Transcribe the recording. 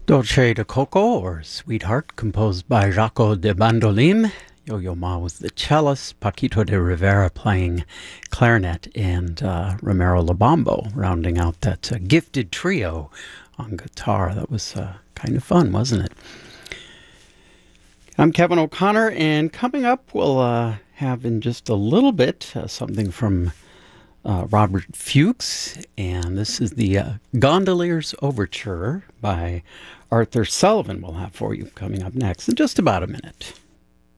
Dolce de Coco, or Sweetheart, composed by Jaco de Bandolim. Yo-Yo Ma was the cellist, Paquito de Rivera playing clarinet, and Romero Labambo rounding out that gifted trio on guitar. That was kind of fun, wasn't it? I'm Kevin O'Connor, and coming up, we'll have in just a little bit something from Robert Fuchs, and this is the Gondolier's Overture by Arthur Sullivan we'll have for you coming up next in just about a minute.